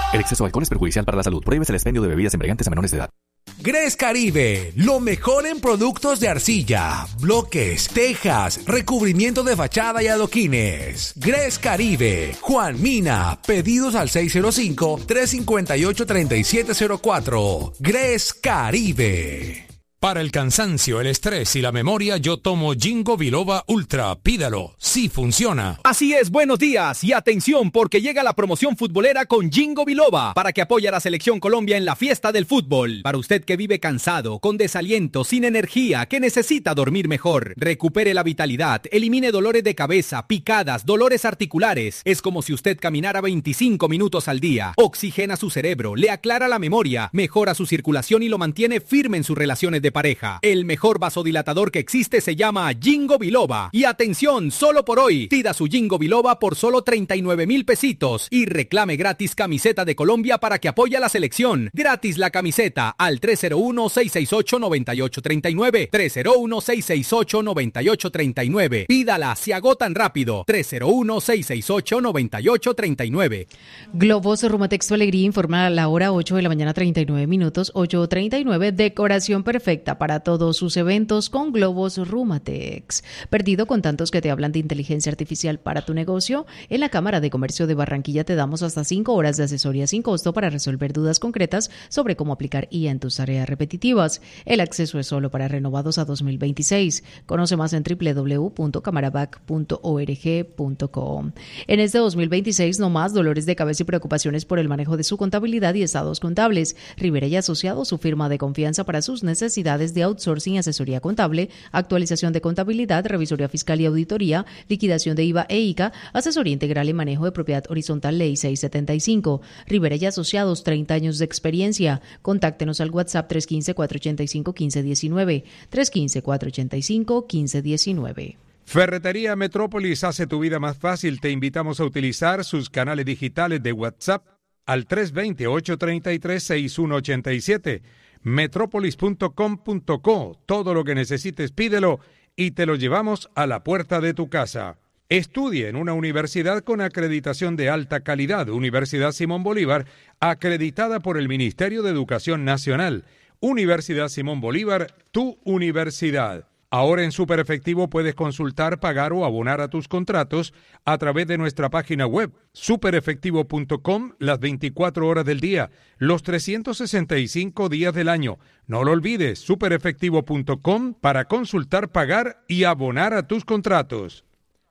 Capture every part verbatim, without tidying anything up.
El exceso de alcohol es perjudicial para la salud. Prohíbes el expendio de bebidas embriagantes a menores de edad. Gres Caribe, lo mejor en productos de arcilla, bloques, tejas, recubrimiento de fachada y adoquines. Gres Caribe, Juan Mina, pedidos al seis cero cinco, tres cinco ocho, tres siete cero cuatro. Gres Caribe. Para el cansancio, el estrés y la memoria, yo tomo Ginkgo Biloba Ultra. Pídalo, sí funciona. Así es, buenos días y atención porque llega la promoción futbolera con Ginkgo Biloba para que apoye a la Selección Colombia en la fiesta del fútbol. Para usted que vive cansado, con desaliento, sin energía, que necesita dormir mejor, recupere la vitalidad, elimine dolores de cabeza, picadas, dolores articulares. Es como si usted caminara veinticinco minutos al día. Oxigena su cerebro, le aclara la memoria, mejora su circulación y lo mantiene firme en sus relaciones de pareja. El mejor vasodilatador que existe se llama Ginkgo Biloba. Y atención, solo por hoy, pida su Ginkgo Biloba por solo treinta y nueve mil pesitos y reclame gratis camiseta de Colombia para que apoye a la selección. Gratis la camiseta al tres cero uno, seis seis ocho, nueve ocho tres nueve, tres cero uno, seis seis ocho, nueve ocho tres nueve. Pídala, se agotan rápido. tres cero uno, seis seis ocho, nueve ocho tres nueve. Globos Rumatex Tu Alegría informa a la hora ocho de la mañana treinta y nueve minutos, ocho treinta y nueve, decoración perfecta para todos sus eventos con Globos Rumatex. Perdido con tantos que te hablan de inteligencia artificial para tu negocio, en la Cámara de Comercio de Barranquilla te damos hasta cinco horas de asesoría sin costo para resolver dudas concretas sobre cómo aplicar I A en tus tareas repetitivas. El acceso es solo para renovados a dos mil veintiséis. Conoce más en doble u doble u doble u punto camarabac punto org punto com. En este dos mil veintiséis, no más dolores de cabeza y preocupaciones por el manejo de su contabilidad y estados contables. Rivera y Asociados, su firma de confianza para sus necesidades de outsourcing, asesoría contable, actualización de contabilidad, revisoría fiscal y auditoría, liquidación de I V A e I C A, asesoría integral y manejo de propiedad horizontal Ley seiscientos setenta y cinco. Rivera y Asociados, treinta años de experiencia. Contáctenos al WhatsApp tres uno cinco, cuatro ocho cinco, uno cinco uno nueve, tres uno cinco, cuatro ocho cinco, uno cinco uno nueve. Ferretería Metrópolis hace tu vida más fácil. Te invitamos a utilizar sus canales digitales de WhatsApp al tres dos cero, ocho tres tres, seis uno ocho siete. metrópolis punto com punto co. Todo lo que necesites pídelo y te lo llevamos a la puerta de tu casa. Estudie en una universidad con acreditación de alta calidad. Universidad Simón Bolívar, acreditada por el Ministerio de Educación Nacional. Universidad Simón Bolívar, tu universidad. Ahora en Super Efectivo puedes consultar, pagar o abonar a tus contratos a través de nuestra página web super efectivo punto com las veinticuatro horas del día, los trescientos sesenta y cinco días del año. No lo olvides, super efectivo punto com para consultar, pagar y abonar a tus contratos.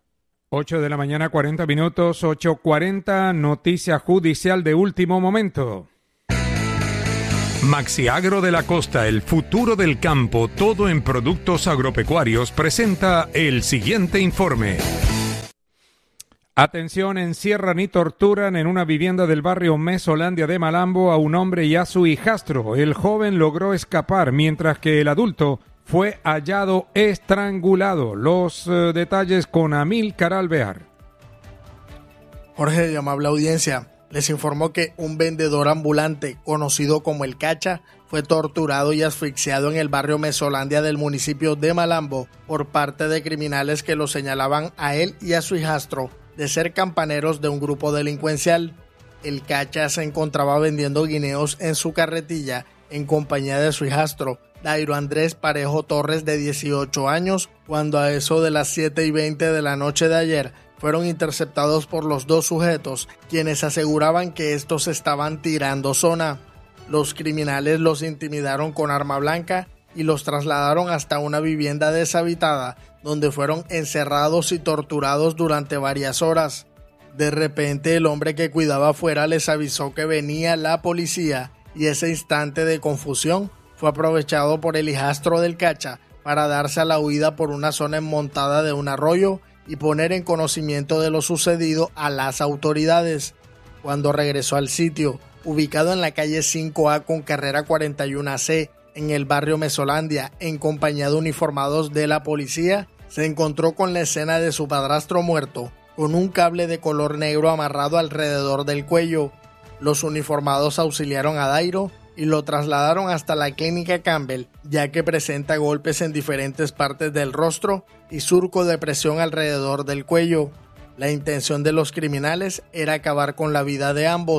ocho de la mañana, cuarenta minutos, ocho cuarenta, noticia judicial de último momento. Maxiagro de la Costa, el futuro del campo, todo en productos agropecuarios, presenta el siguiente informe. Atención, encierran y torturan en una vivienda del barrio Mesolandia de Malambo a un hombre y a su hijastro. El joven logró escapar, mientras que el adulto fue hallado estrangulado. Los eh, detalles con Amílcar Alvear. Jorge, de amable audiencia, les informó que un vendedor ambulante, conocido como El Cacha, fue torturado y asfixiado en el barrio Mesolandia del municipio de Malambo por parte de criminales que lo señalaban a él y a su hijastro de ser campaneros de un grupo delincuencial. El Cacha se encontraba vendiendo guineos en su carretilla en compañía de su hijastro, Dairo Andrés Parejo Torres, de dieciocho años, cuando a eso de las siete y veinte de la noche de ayer fueron interceptados por los dos sujetos, quienes aseguraban que estos estaban tirando zona. Los criminales los intimidaron con arma blanca y los trasladaron hasta una vivienda deshabitada, donde fueron encerrados y torturados durante varias horas. De repente, el hombre que cuidaba afuera les avisó que venía la policía, y ese instante de confusión fue aprovechado por el hijastro del Cacha para darse a la huida por una zona enmontada de un arroyo y poner en conocimiento de lo sucedido a las autoridades. Cuando regresó al sitio, ubicado en la calle cinco A con carrera cuarenta y uno C, en el barrio Mesolandia, en compañía de uniformados de la policía, se encontró con la escena de su padrastro muerto, con un cable de color negro amarrado alrededor del cuello. Los uniformados auxiliaron a Dairo y lo trasladaron hasta la clínica Campbell, ya que presenta golpes en diferentes partes del rostro y surco de presión alrededor del cuello. La intención de los criminales era acabar con la vida de ambos,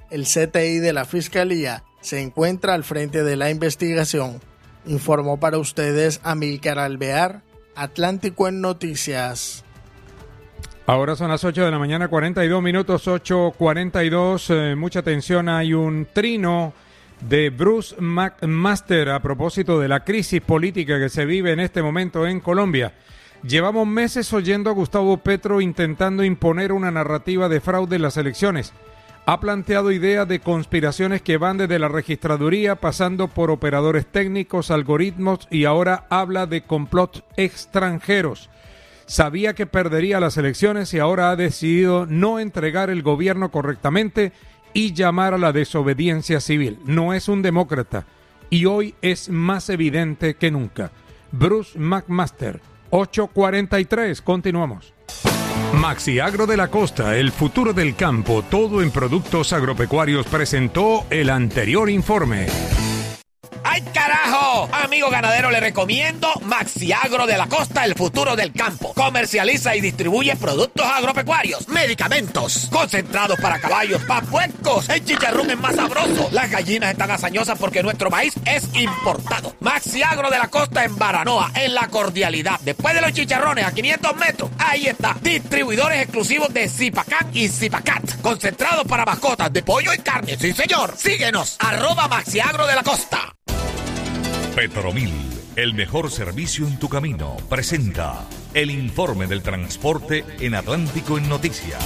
el C T I de la Fiscalía se encuentra al frente de la investigación. Informó para ustedes Amílcar Alvear, Atlántico en Noticias. Ahora son las ocho de la mañana, cuarenta y dos minutos, ocho cuarenta y dos. Eh, mucha atención, hay un trino de Bruce McMaster a propósito de la crisis política que se vive en este momento en Colombia. Llevamos meses oyendo a Gustavo Petro intentando imponer una narrativa de fraude en las elecciones. Ha planteado ideas de conspiraciones que van desde la registraduría, pasando por operadores técnicos, algoritmos, y ahora habla de complots extranjeros. Sabía que perdería las elecciones y ahora ha decidido no entregar el gobierno correctamente y llamar a la desobediencia civil. No es un demócrata y hoy es más evidente que nunca. Bruce McMaster, ocho cuarenta y tres, continuamos. Maxi Agro de la Costa, el futuro del campo, todo en productos agropecuarios, presentó el anterior informe. ¡Ay, carajo! Amigo ganadero, le recomiendo Maxi Agro de la Costa, el futuro del campo. Comercializa y distribuye productos agropecuarios, medicamentos, concentrados para caballos, para puercos. El chicharrón es más sabroso. Las gallinas están hazañosas porque nuestro maíz es importado. Maxi Agro de la Costa en Baranoa, en La Cordialidad. Después de los chicharrones, a quinientos metros, ahí está. Distribuidores exclusivos de Zipacán y Zipacat. Concentrados para mascotas de pollo y carne. Sí, señor. Síguenos. Arroba Maxi Agro de la Costa. Petromil, el mejor servicio en tu camino, presenta el informe del transporte en Atlántico en Noticias.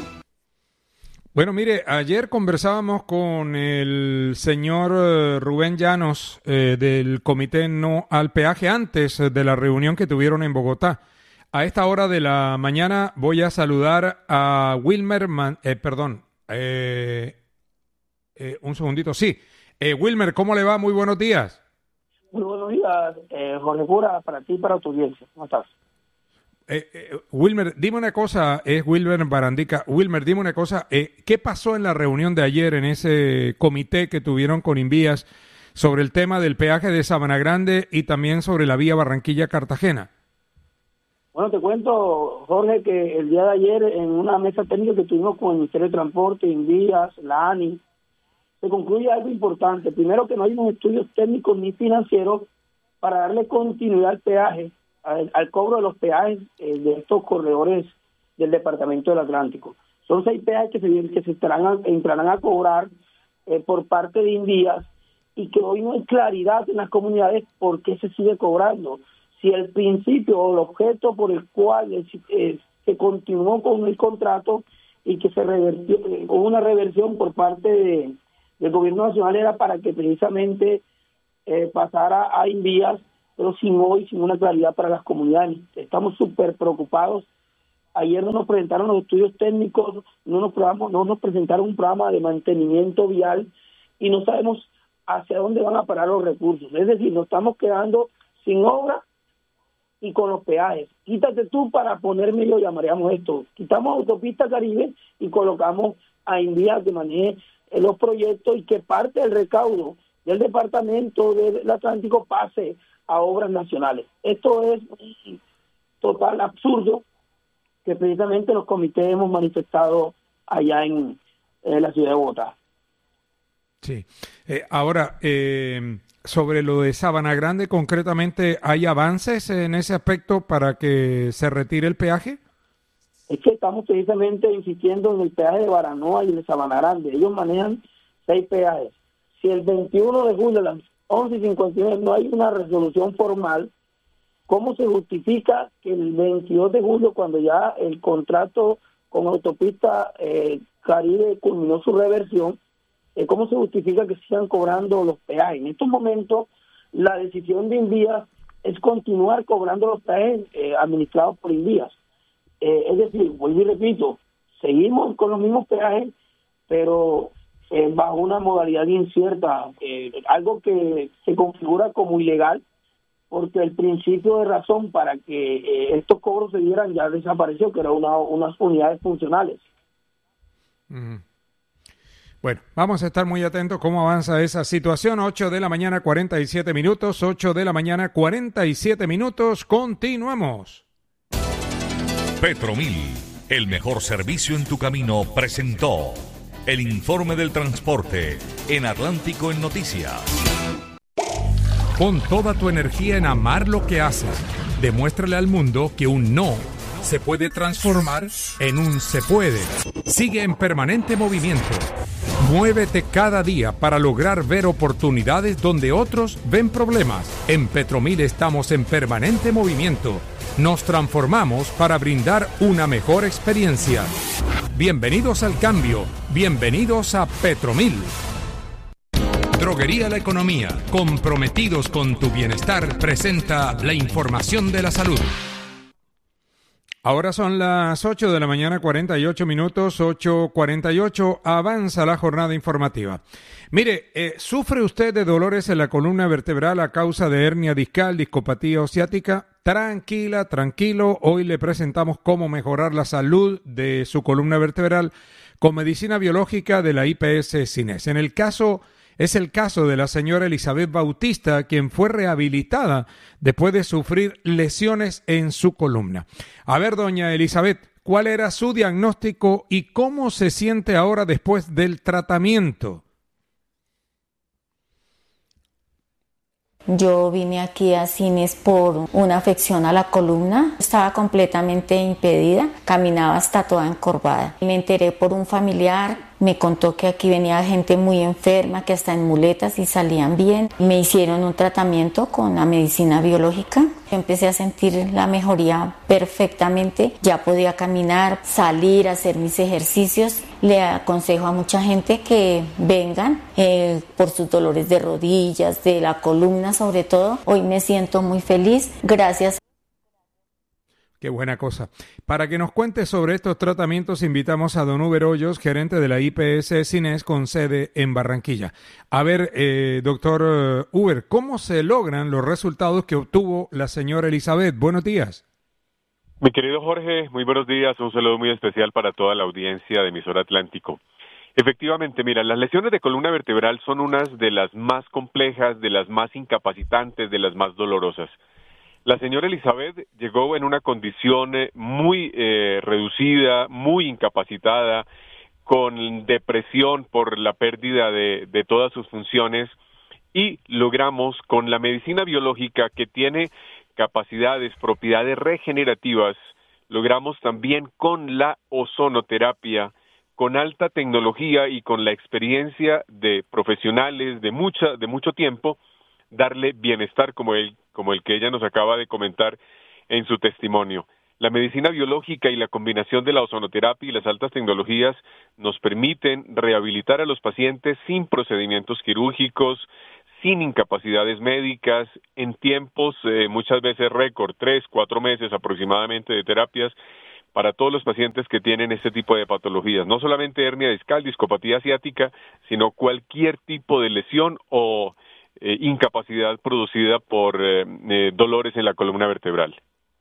Bueno, mire, ayer conversábamos con el señor eh, Rubén Llanos eh, del Comité No al Peaje antes de la reunión que tuvieron en Bogotá. A esta hora de la mañana voy a saludar a Wilmer, Man, eh, perdón, eh, eh, un segundito, sí. Eh, Wilmer, ¿cómo le va? Muy buenos días. Muy buenos días, eh, Jorge Cura, para ti y para tu audiencia. ¿Cómo estás? Eh, eh, Wilmer, dime una cosa, es Wilmer Barandica. Wilmer, dime una cosa, eh, ¿qué pasó en la reunión de ayer en ese comité que tuvieron con Invías sobre el tema del peaje de Sabana Grande y también sobre la vía Barranquilla-Cartagena? Bueno, te cuento, Jorge, que el día de ayer en una mesa técnica que tuvimos con el Ministerio de Transporte, Invías, la ANI, se concluye algo importante. Primero, que no hay unos estudios técnicos ni financieros para darle continuidad al peaje, al, al cobro de los peajes eh, de estos corredores del Departamento del Atlántico. Son seis peajes que se, que se estarán a, entrarán a cobrar eh, por parte de Invías y que hoy no hay claridad en las comunidades por qué se sigue cobrando. Si el principio o el objeto por el cual eh, eh, se continuó con el contrato y que se revertió, eh, hubo una reversión por parte de del gobierno nacional era para que precisamente eh, pasara a Invías, pero sin hoy, sin una claridad para las comunidades. Estamos súper preocupados. Ayer no nos presentaron los estudios técnicos, no nos, probamos, no nos presentaron un programa de mantenimiento vial y no sabemos hacia dónde van a parar los recursos. Es decir, nos estamos quedando sin obra y con los peajes. Quítate tú para ponerme, lo llamaríamos esto. Quitamos Autopista Caribe y colocamos a Invías que maneje los proyectos y que parte del recaudo del Departamento del Atlántico pase a obras nacionales. Esto es un total absurdo que precisamente los comités hemos manifestado allá en, en la ciudad de Bogotá. Sí. Eh, ahora, eh, sobre lo de Sabana Grande, concretamente, ¿hay avances en ese aspecto para que se retire el peaje? Es que estamos precisamente insistiendo en el peaje de Baranoa y de Sabana Grande. Ellos manejan seis peajes. Si el veintiuno de julio a las once y cincuenta y nueve no hay una resolución formal, ¿cómo se justifica que el veintidós de julio, cuando ya el contrato con Autopista eh, Caribe culminó su reversión, eh, cómo se justifica que sigan cobrando los peajes? En estos momentos, la decisión de Invías es continuar cobrando los peajes eh, administrados por Invías. Eh, es decir, vuelvo y repito, seguimos con los mismos peajes, pero eh, bajo una modalidad incierta, eh, algo que se configura como ilegal, porque el principio de razón para que eh, estos cobros se dieran ya desapareció, que eran una, unas unidades funcionales. Mm. Bueno, vamos a estar muy atentos cómo avanza esa situación. ocho de la mañana, cuarenta y siete minutos, ocho de la mañana, cuarenta y siete minutos, continuamos. Petromil, el mejor servicio en tu camino, presentó el informe del transporte en Atlántico en Noticias. Pon toda tu energía en amar lo que haces. Demuéstrale al mundo que un no se puede transformar en un se puede. Sigue en permanente movimiento. Muévete cada día para lograr ver oportunidades donde otros ven problemas. En Petromil estamos en permanente movimiento. Nos transformamos para brindar una mejor experiencia. Bienvenidos al cambio. Bienvenidos a Petromil. Droguería La Economía, comprometidos con tu bienestar, presenta la información de la salud. Ahora son las ocho de la mañana, cuarenta y ocho minutos, ocho cuarenta y ocho, avanza la jornada informativa. Mire, eh, ¿sufre usted de dolores en la columna vertebral a causa de hernia discal, discopatía o ciática? Tranquila, tranquilo, hoy le presentamos cómo mejorar la salud de su columna vertebral con medicina biológica de la I P S Cines. En el caso... Es el caso de la señora Elizabeth Bautista, quien fue rehabilitada después de sufrir lesiones en su columna. A ver, doña Elizabeth, ¿cuál era su diagnóstico y cómo se siente ahora después del tratamiento? Yo vine aquí a Cines por una afección a la columna. Estaba completamente impedida, caminaba hasta toda encorvada. Me enteré por un familiar. Me contó que aquí venía gente muy enferma, que hasta en muletas y salían bien. Me hicieron un tratamiento con la medicina biológica. Empecé a sentir la mejoría perfectamente. Ya podía caminar, salir, hacer mis ejercicios. Le aconsejo a mucha gente que vengan eh, por sus dolores de rodillas, de la columna sobre todo. Hoy me siento muy feliz. Gracias. Qué buena cosa. Para que nos cuente sobre estos tratamientos, invitamos a don Uber Hoyos, gerente de la I P S Cines con sede en Barranquilla. A ver, eh, doctor Uber, ¿cómo se logran los resultados que obtuvo la señora Elizabeth? Buenos días. Mi querido Jorge, muy buenos días. Un saludo muy especial para toda la audiencia de Emisora Atlántico. Efectivamente, mira, las lesiones de columna vertebral son unas de las más complejas, de las más incapacitantes, de las más dolorosas. La señora Elizabeth llegó en una condición muy eh, reducida, muy incapacitada, con depresión por la pérdida de, de todas sus funciones, y logramos con la medicina biológica, que tiene capacidades, propiedades regenerativas, logramos también con la ozonoterapia, con alta tecnología y con la experiencia de profesionales de mucha, de mucho tiempo, darle bienestar como el, como el que ella nos acaba de comentar en su testimonio. La medicina biológica y la combinación de la ozonoterapia y las altas tecnologías nos permiten rehabilitar a los pacientes sin procedimientos quirúrgicos, sin incapacidades médicas, en tiempos eh, muchas veces récord, tres, cuatro meses aproximadamente de terapias para todos los pacientes que tienen este tipo de patologías. No solamente hernia discal, discopatía asiática, sino cualquier tipo de lesión o Eh, incapacidad producida por eh, eh, dolores en la columna vertebral.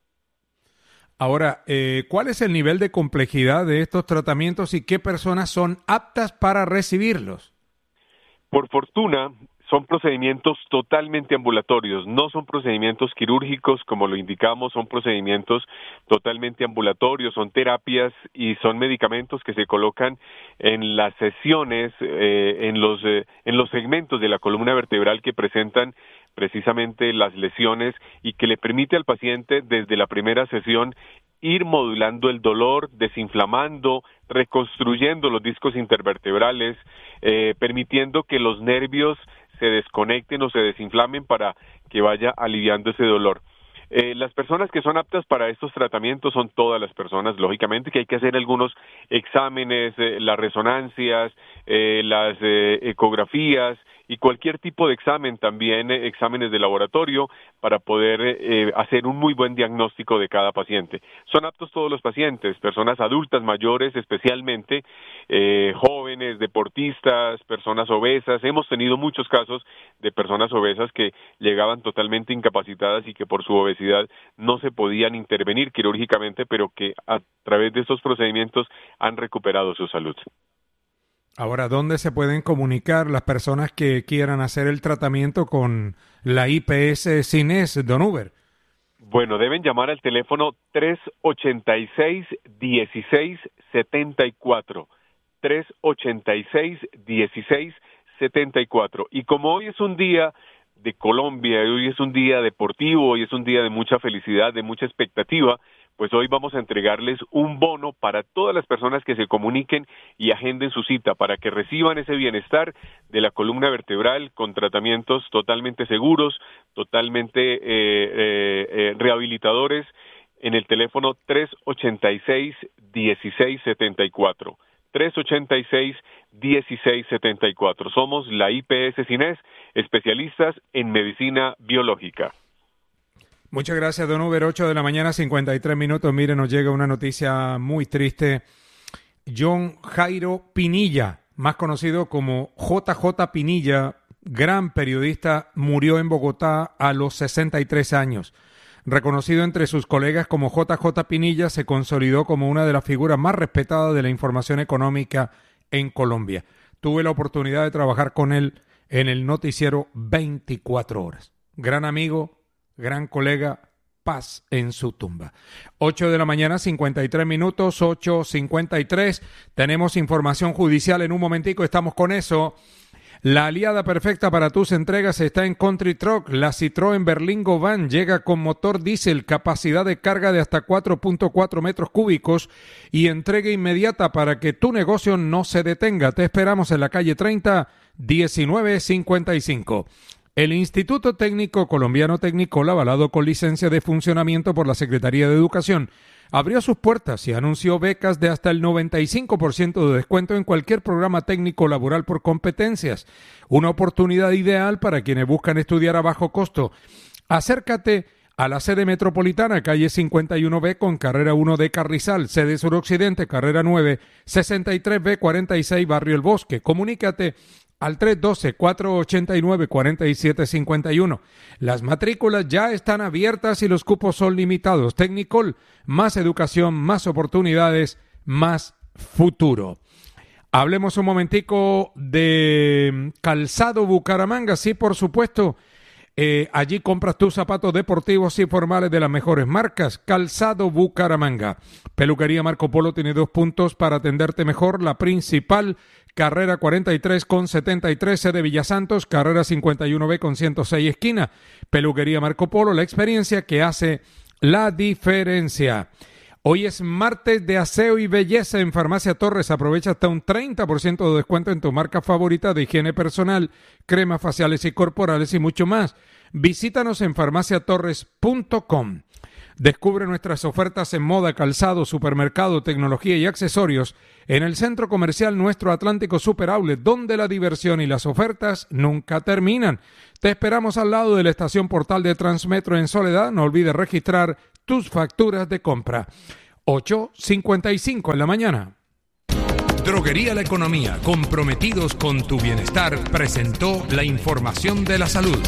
Ahora, eh, ¿cuál es el nivel de complejidad de estos tratamientos y qué personas son aptas para recibirlos? Por fortuna, son procedimientos totalmente ambulatorios, no son procedimientos quirúrgicos como lo indicamos, son procedimientos totalmente ambulatorios, son terapias y son medicamentos que se colocan en las sesiones, eh, en los eh, en los segmentos de la columna vertebral que presentan precisamente las lesiones y que le permite al paciente desde la primera sesión ir modulando el dolor, desinflamando, reconstruyendo los discos intervertebrales, eh, permitiendo que los nervios se desconecten o se desinflamen para que vaya aliviando ese dolor. Eh, las personas que son aptas para estos tratamientos son todas las personas, lógicamente que hay que hacer algunos exámenes, eh, las resonancias, eh, las eh, ecografías y cualquier tipo de examen, también eh, exámenes de laboratorio para poder eh, hacer un muy buen diagnóstico de cada paciente. Son aptos todos los pacientes, personas adultas mayores especialmente, eh, jóvenes, deportistas, personas obesas. Hemos tenido muchos casos de personas obesas que llegaban totalmente incapacitadas y que por su obesidad no se podían intervenir quirúrgicamente, pero que a través de estos procedimientos han recuperado su salud. Ahora, ¿dónde se pueden comunicar las personas que quieran hacer el tratamiento con la I P S Cines, don Uber? Bueno, deben llamar al teléfono tres ochenta y seis, dieciséis setenta y cuatro. tres ochenta y seis, dieciséis setenta y cuatro. Y como hoy es un día de Colombia, hoy es un día deportivo, hoy es un día de mucha felicidad, de mucha expectativa, pues hoy vamos a entregarles un bono para todas las personas que se comuniquen y agenden su cita para que reciban ese bienestar de la columna vertebral con tratamientos totalmente seguros, totalmente eh, eh, eh, rehabilitadores en el teléfono tres ochenta y seis, dieciséis setenta y cuatro. tres ochenta y seis, dieciséis setenta y cuatro. Somos la I P S Cines, especialistas en medicina biológica. Muchas gracias, don Uber. ocho de la mañana, cincuenta y tres minutos. Mire, nos llega una noticia muy triste. John Jairo Pinilla, más conocido como J J Pinilla, gran periodista, murió en Bogotá a los sesenta y tres años. Reconocido entre sus colegas como J J Pinilla, se consolidó como una de las figuras más respetadas de la información económica en Colombia. Tuve la oportunidad de trabajar con él en el noticiero veinticuatro horas. Gran amigo, gran colega, paz en su tumba. ocho de la mañana, cincuenta y tres minutos, ocho cincuenta y tres. Tenemos información judicial en un momentico, estamos con eso. La aliada perfecta para tus entregas está en Country Truck. La Citroën Berlingo Van llega con motor diésel, capacidad de carga de hasta cuatro punto cuatro metros cúbicos y entrega inmediata para que tu negocio no se detenga. Te esperamos en la calle treinta, diecinueve cincuenta y cinco. El Instituto Técnico Colombiano Tecnicola, avalado con licencia de funcionamiento por la Secretaría de Educación, abrió sus puertas y anunció becas de hasta el noventa y cinco por ciento de descuento en cualquier programa técnico laboral por competencias. Una oportunidad ideal para quienes buscan estudiar a bajo costo. Acércate a la sede metropolitana, calle cincuenta y uno B con carrera uno de Carrizal, sede suroccidente, carrera nueve, sesenta y tres B cuarenta y seis, Barrio El Bosque. Comunícate al tres uno dos, cuatro ocho nueve, cuatro siete cinco uno. Las matrículas ya están abiertas y los cupos son limitados. Tecnicol, más educación, más oportunidades, más futuro. Hablemos un momentico de Calzado Bucaramanga. Sí, por supuesto. Eh, allí compras tus zapatos deportivos y formales de las mejores marcas. Calzado Bucaramanga. Peluquería Marco Polo tiene dos puntos para atenderte mejor. La principal, carrera cuarenta y tres con setenta y tres, sede Villa Santos, carrera cincuenta y uno B con ciento seis, esquina. Peluquería Marco Polo, la experiencia que hace la diferencia. Hoy es martes de aseo y belleza en Farmacia Torres. Aprovecha hasta un treinta por ciento de descuento en tu marca favorita de higiene personal, cremas faciales y corporales y mucho más. Visítanos en farmacia torres punto com. Descubre nuestras ofertas en moda, calzado, supermercado, tecnología y accesorios en el Centro Comercial Nuestro Atlántico Super Outlet, donde la diversión y las ofertas nunca terminan. Te esperamos al lado de la estación Portal de Transmetro en Soledad. No olvides registrar tus facturas de compra. ocho cincuenta y cinco en la mañana. Droguería La Economía, comprometidos con tu bienestar, presentó la información de la salud.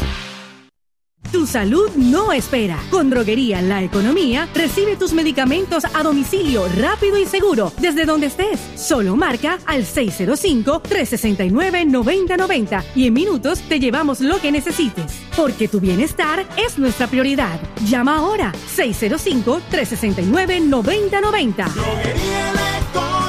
Tu salud no espera. Con Droguería La Economía, recibe tus medicamentos a domicilio rápido y seguro, desde donde estés. Solo marca al seis cero cinco, tres seis nueve, nueve cero nueve cero y en minutos te llevamos lo que necesites. Porque tu bienestar es nuestra prioridad. Llama ahora, seis cero cinco, tres seis nueve, nueve cero nueve cero. Droguería La Economía.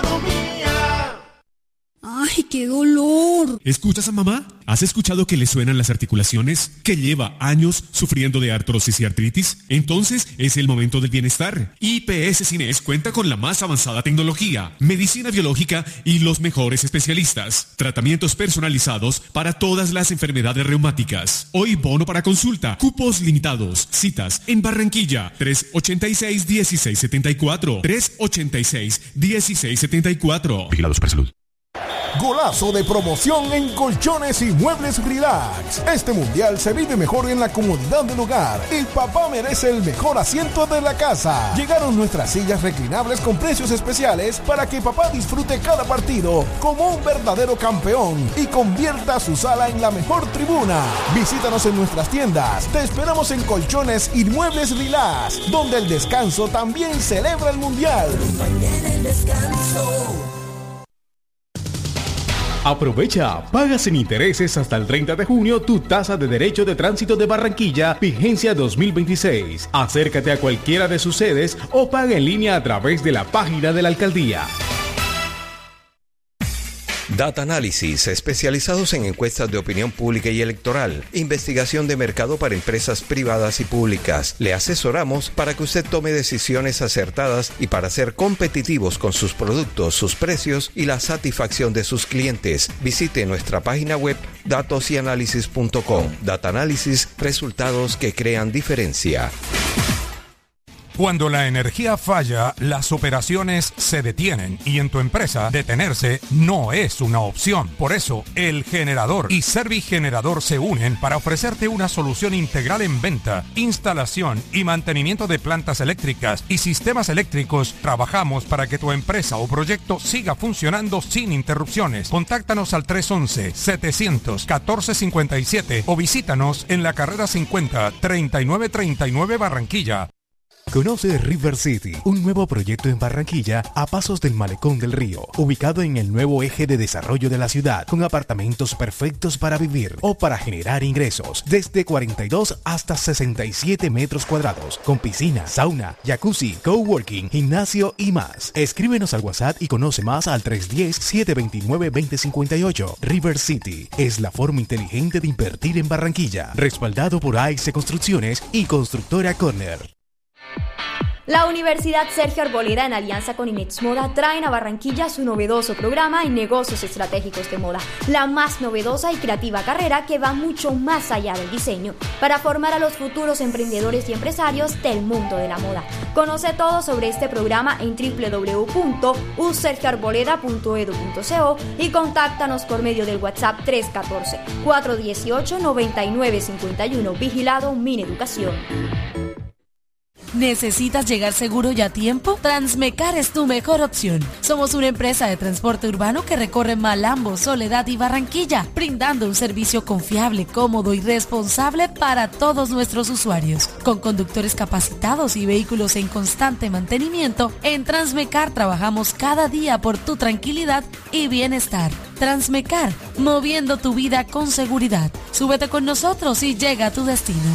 ¡Ay, qué dolor! ¿Escuchas a mamá? ¿Has escuchado que le suenan las articulaciones? ¿Que lleva años sufriendo de artrosis y artritis? Entonces es el momento del bienestar. I P S Cines cuenta con la más avanzada tecnología, medicina biológica y los mejores especialistas. Tratamientos personalizados para todas las enfermedades reumáticas. Hoy bono para consulta, cupos limitados, citas en Barranquilla, tres ochenta y seis, dieciséis setenta y cuatro, tres ochenta y seis, dieciséis setenta y cuatro. Vigilados para salud. Golazo de promoción en Colchones y Muebles Relax. Este mundial se vive mejor en la comodidad del hogar. El papá merece el mejor asiento de la casa. Llegaron nuestras sillas reclinables con precios especiales para que papá disfrute cada partido como un verdadero campeón y convierta su sala en la mejor tribuna. Visítanos en nuestras tiendas. Te esperamos en Colchones y Muebles Relax, donde el descanso también celebra el mundial. Mañana el descanso. Aprovecha, pagas sin intereses hasta el treinta de junio tu tasa de derecho de tránsito de Barranquilla, vigencia dos mil veintiséis. Acércate a cualquiera de sus sedes o paga en línea a través de la página de la alcaldía. Data Analysis, especializados en encuestas de opinión pública y electoral, investigación de mercado para empresas privadas y públicas. Le asesoramos para que usted tome decisiones acertadas y para ser competitivos con sus productos, sus precios y la satisfacción de sus clientes. Visite nuestra página web datos y análisis punto com. Data Analysis, resultados que crean diferencia. Cuando la energía falla, las operaciones se detienen y en tu empresa detenerse no es una opción. Por eso, El Generador y Servigenerador se unen para ofrecerte una solución integral en venta, instalación y mantenimiento de plantas eléctricas y sistemas eléctricos. Trabajamos para que tu empresa o proyecto siga funcionando sin interrupciones. Contáctanos al tres once, setecientos, catorce cincuenta y siete o visítanos en la carrera cincuenta, treinta y nueve treinta y nueve Barranquilla. Conoce River City, un nuevo proyecto en Barranquilla a pasos del Malecón del Río, ubicado en el nuevo eje de desarrollo de la ciudad, con apartamentos perfectos para vivir o para generar ingresos, desde cuarenta y dos hasta sesenta y siete metros cuadrados, con piscina, sauna, jacuzzi, coworking, gimnasio y más. Escríbenos al WhatsApp y conoce más al tres uno cero, siete dos nueve, dos cero cinco ocho. River City es la forma inteligente de invertir en Barranquilla, respaldado por A I C E Construcciones y Constructora Corner. La Universidad Sergio Arboleda, en alianza con Inex Moda, traen a Barranquilla su novedoso programa en negocios estratégicos de moda, la más novedosa y creativa carrera que va mucho más allá del diseño, para formar a los futuros emprendedores y empresarios del mundo de la moda. Conoce todo sobre este programa en doble u doble u doble u punto u sergio arboleda punto edu punto co y contáctanos por medio del WhatsApp tres uno cuatro, cuatro uno ocho, nueve nueve cinco uno, vigilado Mineducación. ¿Necesitas llegar seguro y a tiempo? Transmecar es tu mejor opción. Somos una empresa de transporte urbano que recorre Malambo, Soledad y Barranquilla, brindando un servicio confiable, cómodo y responsable para todos nuestros usuarios. Con conductores capacitados y vehículos en constante mantenimiento, en Transmecar trabajamos cada día por tu tranquilidad y bienestar. Transmecar, moviendo tu vida con seguridad. Súbete con nosotros y llega a tu destino.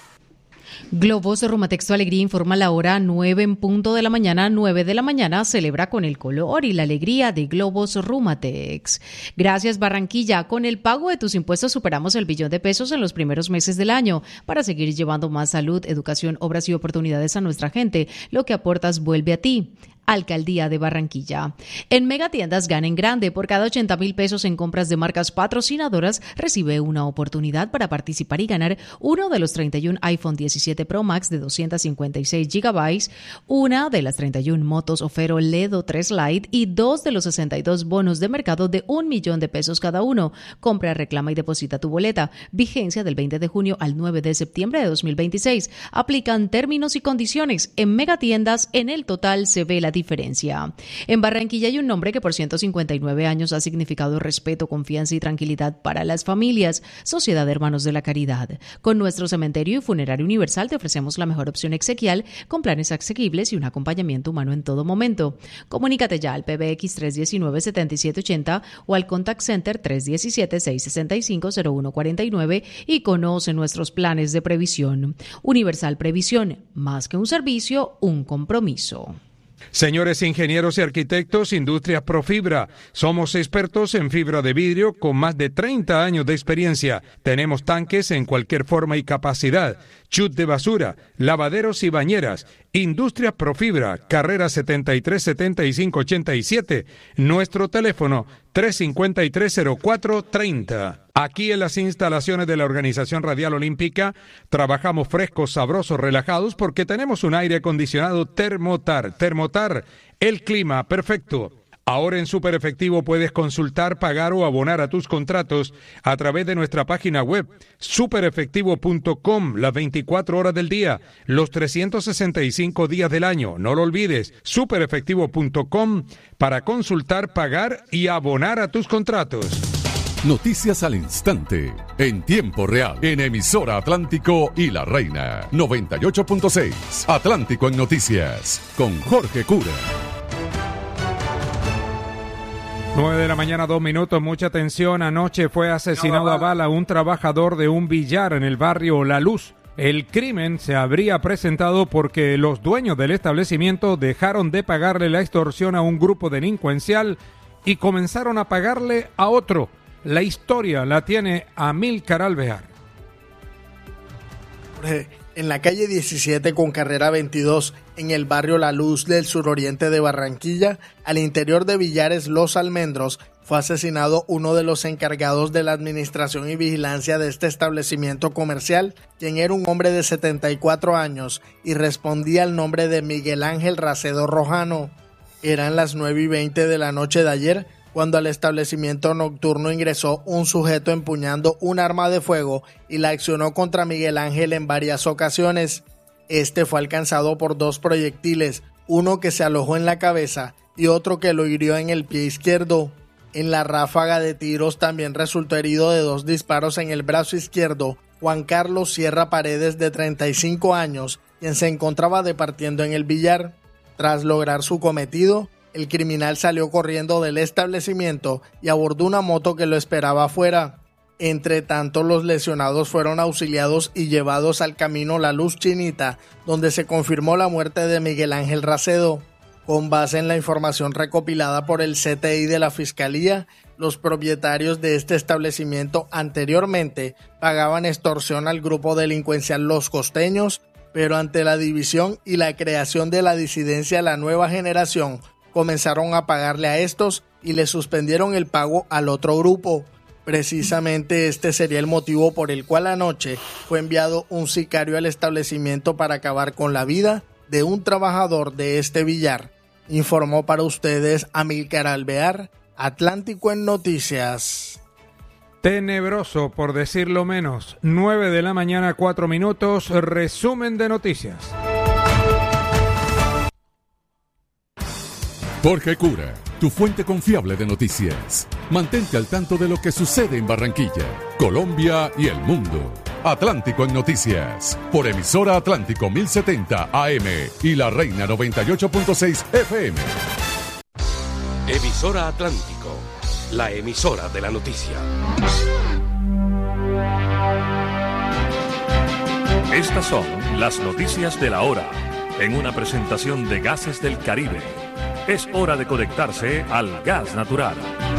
Globos Rumatex Tu Alegría informa la hora nueve en punto de la mañana. nueve de la mañana celebra con el color y la alegría de Globos Rumatex. Gracias, Barranquilla. Con el pago de tus impuestos superamos el billón de pesos en los primeros meses del año para seguir llevando más salud, educación, obras y oportunidades a nuestra gente. Lo que aportas vuelve a ti. Alcaldía de Barranquilla. En Megatiendas gana en grande. Por cada ochenta mil pesos en compras de marcas patrocinadoras, recibe una oportunidad para participar y ganar uno de los treinta y uno iPhone diecisiete Pro Max de doscientos cincuenta y seis gigabytes, una de las treinta y uno motos Ofero Ledo tres Lite y dos de los sesenta y dos bonos de mercado de un millón de pesos cada uno. Compra, reclama y deposita tu boleta. Vigencia del veinte de junio al nueve de septiembre de dos mil veintiséis. Aplican términos y condiciones. En Megatiendas, en el total se ve la diferencia. En Barranquilla hay un nombre que por ciento cincuenta y nueve años ha significado respeto, confianza y tranquilidad para las familias. Sociedad de Hermanos de la Caridad. Con nuestro cementerio y funerario universal te ofrecemos la mejor opción exequial con planes asequibles y un acompañamiento humano en todo momento. Comunícate ya al P B X tres uno nueve, siete siete ocho cero o al Contact Center tres uno siete, seis seis cinco, cero uno cuatro nueve y conoce nuestros planes de previsión. Universal Previsión, más que un servicio, un compromiso. Señores ingenieros y arquitectos, Industrias Profibra. Somos expertos en fibra de vidrio con más de treinta años de experiencia. Tenemos tanques en cualquier forma y capacidad, chut de basura, lavaderos y bañeras. Industrias Profibra, carrera setenta y tres setenta y cinco ochenta y siete. Nuestro teléfono tres cinco tres, cero cuatro tres cero. Aquí en las instalaciones de la Organización Radial Olímpica trabajamos frescos, sabrosos, relajados porque tenemos un aire acondicionado Termotar. Termotar, el clima perfecto. Ahora en Super Efectivo puedes consultar, pagar o abonar a tus contratos a través de nuestra página web super efectivo punto com las veinticuatro horas del día, los trescientos sesenta y cinco días del año. No lo olvides, super efectivo punto com para consultar, pagar y abonar a tus contratos. Noticias al instante, en tiempo real, en emisora Atlántico y La Reina, noventa y ocho punto seis. Atlántico en Noticias, con Jorge Cura. nueve de la mañana, dos minutos, mucha atención. Anoche fue asesinado a bala un trabajador de un billar en el barrio La Luz. El crimen se habría presentado porque los dueños del establecimiento dejaron de pagarle la extorsión a un grupo delincuencial y comenzaron a pagarle a otro. La historia la tiene Amílcar Alvear. En la calle diecisiete con carrera veintidós, en el barrio La Luz del suroriente de Barranquilla, al interior de Villares Los Almendros, fue asesinado uno de los encargados de la administración y vigilancia de este establecimiento comercial, quien era un hombre de setenta y cuatro años y respondía al nombre de Miguel Ángel Racedo Rojano. Eran las nueve y veinte de la noche de ayer cuando al establecimiento nocturno ingresó un sujeto empuñando un arma de fuego y la accionó contra Miguel Ángel en varias ocasiones. Este fue alcanzado por dos proyectiles, uno que se alojó en la cabeza y otro que lo hirió en el pie izquierdo. En la ráfaga de tiros también resultó herido de dos disparos en el brazo izquierdo Juan Carlos Sierra Paredes, de treinta y cinco años, quien se encontraba departiendo en el billar. Tras lograr su cometido, el criminal salió corriendo del establecimiento y abordó una moto que lo esperaba afuera. Entre tanto, los lesionados fueron auxiliados y llevados al camino La Luz Chinita, donde se confirmó la muerte de Miguel Ángel Racedo. Con base en la información recopilada por el C T I de la Fiscalía, los propietarios de este establecimiento anteriormente pagaban extorsión al grupo delincuencial Los Costeños, pero ante la división y la creación de la disidencia La Nueva Generación, comenzaron a pagarle a estos y le suspendieron el pago al otro grupo. Precisamente este sería el motivo por el cual anoche fue enviado un sicario al establecimiento para acabar con la vida de un trabajador de este billar. Informó para ustedes Amílcar Alvear, Atlántico en Noticias. Tenebroso, por decirlo menos. nueve de la mañana, cuatro minutos. Resumen de noticias. Jorge Cura, tu fuente confiable de noticias. Mantente al tanto de lo que sucede en Barranquilla, Colombia y el mundo. Atlántico en Noticias, por emisora Atlántico mil setenta A M y La Reina noventa y ocho punto seis F M. Emisora Atlántico, la emisora de la noticia. Estas son las noticias de la hora, en una presentación de Gases del Caribe. Es hora de conectarse al gas natural.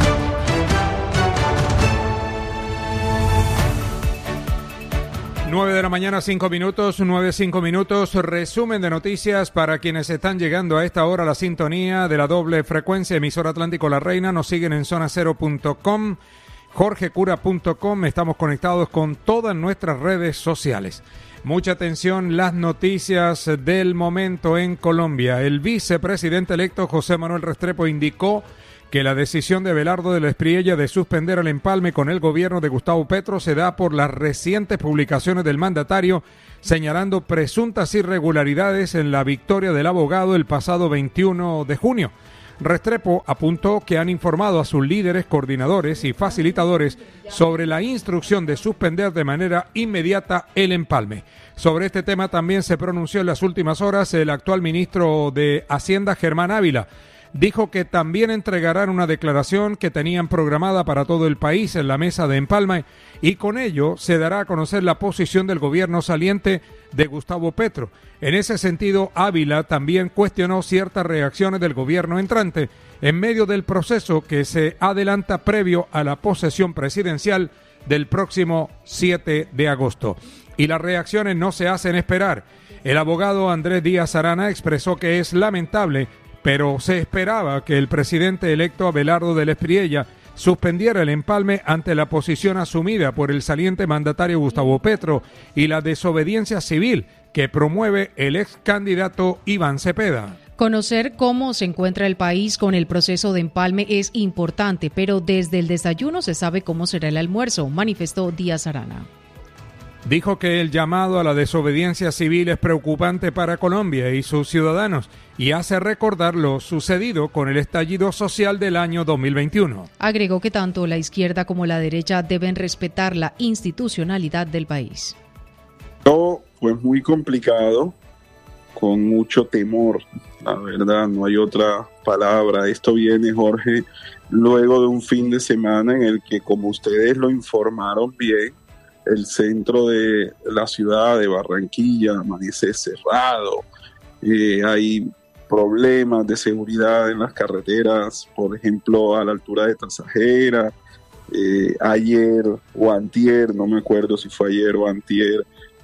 nueve de la mañana, cinco minutos, nueve, cinco minutos, resumen de noticias para quienes están llegando a esta hora a la sintonía de la doble frecuencia, emisora Atlántico La Reina, nos siguen en zona cero punto com, jorge cura punto com, estamos conectados con todas nuestras redes sociales. Mucha atención, las noticias del momento en Colombia. El vicepresidente electo José Manuel Restrepo indicó que la decisión de Abelardo de la Espriella de suspender el empalme con el gobierno de Gustavo Petro se da por las recientes publicaciones del mandatario señalando presuntas irregularidades en la victoria del abogado el pasado veintiuno de junio. Restrepo apuntó que han informado a sus líderes, coordinadores y facilitadores sobre la instrucción de suspender de manera inmediata el empalme. Sobre este tema también se pronunció en las últimas horas el actual ministro de Hacienda, Germán Ávila. Dijo que también entregarán una declaración que tenían programada para todo el país en la mesa de empalme y con ello se dará a conocer la posición del gobierno saliente de Gustavo Petro. En ese sentido, Ávila también cuestionó ciertas reacciones del gobierno entrante en medio del proceso que se adelanta previo a la posesión presidencial del próximo siete de agosto. Y las reacciones no se hacen esperar. El abogado Andrés Díaz Arana expresó que es lamentable, pero se esperaba que el presidente electo Abelardo de la Espriella suspendiera el empalme ante la posición asumida por el saliente mandatario Gustavo Petro y la desobediencia civil que promueve el ex candidato Iván Cepeda. Conocer cómo se encuentra el país con el proceso de empalme es importante, pero desde el desayuno se sabe cómo será el almuerzo, manifestó Díaz Arana. Dijo que el llamado a la desobediencia civil es preocupante para Colombia y sus ciudadanos y hace recordar lo sucedido con el estallido social del año dos mil veintiuno. Agregó que tanto la izquierda como la derecha deben respetar la institucionalidad del país. Todo fue muy complicado, con mucho temor, la verdad, no hay otra palabra. Esto viene, Jorge, luego de un fin de semana en el que, como ustedes lo informaron bien, el centro de la ciudad de Barranquilla amanece cerrado, eh, hay problemas de seguridad en las carreteras, por ejemplo, a la altura de Tasajera. Eh, ayer o antier, no me acuerdo si fue ayer o antier,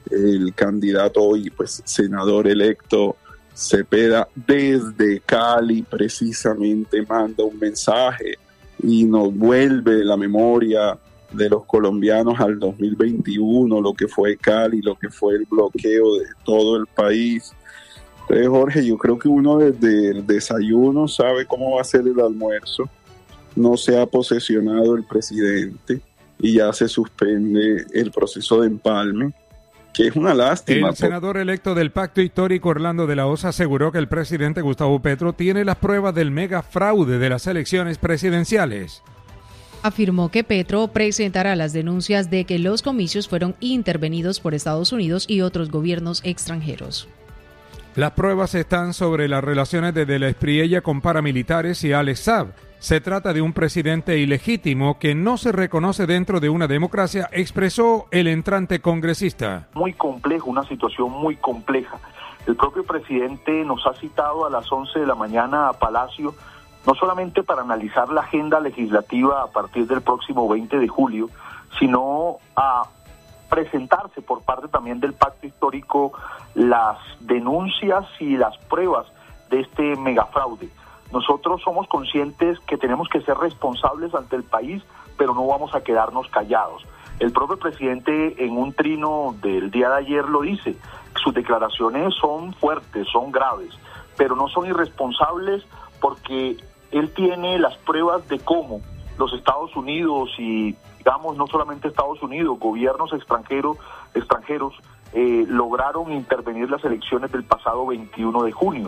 el candidato hoy, pues senador electo Cepeda, desde Cali precisamente manda un mensaje y nos vuelve la memoria de los colombianos al dos mil veintiuno, lo que fue Cali, lo que fue el bloqueo de todo el país. Entonces, Jorge, yo creo que uno desde el desayuno sabe cómo va a ser el almuerzo. No se ha posesionado el presidente y ya se suspende el proceso de empalme, que es una lástima. El senador electo del Pacto Histórico, Orlando de la Osa, aseguró que el presidente Gustavo Petro tiene las pruebas del mega fraude de las elecciones presidenciales. Afirmó que Petro presentará las denuncias de que los comicios fueron intervenidos por Estados Unidos y otros gobiernos extranjeros. Las pruebas están sobre las relaciones de De la Espriella con paramilitares y Alex Saab. Se trata de un presidente ilegítimo que no se reconoce dentro de una democracia, expresó el entrante congresista. Muy complejo, una situación muy compleja. El propio presidente nos ha citado a las once de la mañana a Palacio, no solamente para analizar la agenda legislativa a partir del próximo veinte de julio, sino a presentarse por parte también del Pacto Histórico las denuncias y las pruebas de este megafraude. Nosotros somos conscientes que tenemos que ser responsables ante el país, pero no vamos a quedarnos callados. El propio presidente en un trino del día de ayer lo dice, sus declaraciones son fuertes, son graves, pero no son irresponsables porque él tiene las pruebas de cómo los Estados Unidos y, digamos, no solamente Estados Unidos, gobiernos extranjeros, extranjeros eh, lograron intervenir las elecciones del pasado veintiuno de junio.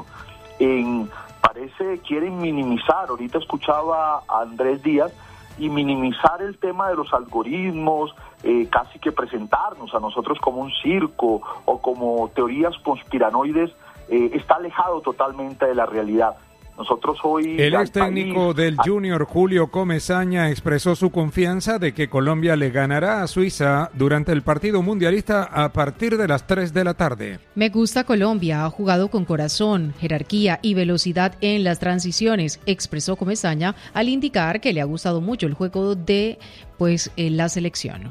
En Parece quieren minimizar, ahorita escuchaba a Andrés Díaz, y minimizar el tema de los algoritmos, eh, casi que presentarnos a nosotros como un circo o como teorías conspiranoides, eh, está alejado totalmente de la realidad. Nosotros hoy... El ex técnico del Junior, Julio Comesaña, expresó su confianza de que Colombia le ganará a Suiza durante el partido mundialista a partir de las tres de la tarde. Me gusta Colombia, ha jugado con corazón, jerarquía y velocidad en las transiciones, expresó Comesaña al indicar que le ha gustado mucho el juego de pues la selección.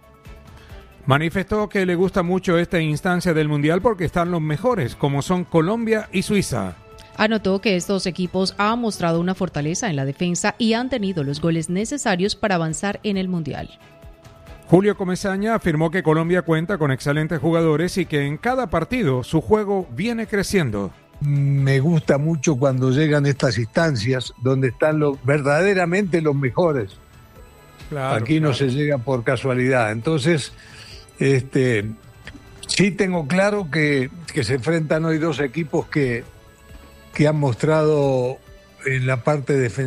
Manifestó que le gusta mucho esta instancia del Mundial porque están los mejores, como son Colombia y Suiza. Anotó que estos equipos han mostrado una fortaleza en la defensa y han tenido los goles necesarios para avanzar en el Mundial. Julio Comesaña afirmó que Colombia cuenta con excelentes jugadores y que en cada partido su juego viene creciendo. Me gusta mucho cuando llegan estas instancias donde están los, verdaderamente los mejores. Claro, Aquí claro. no se llega por casualidad. Entonces, este, sí tengo claro que, que se enfrentan hoy dos equipos que... que han mostrado en la parte defensiva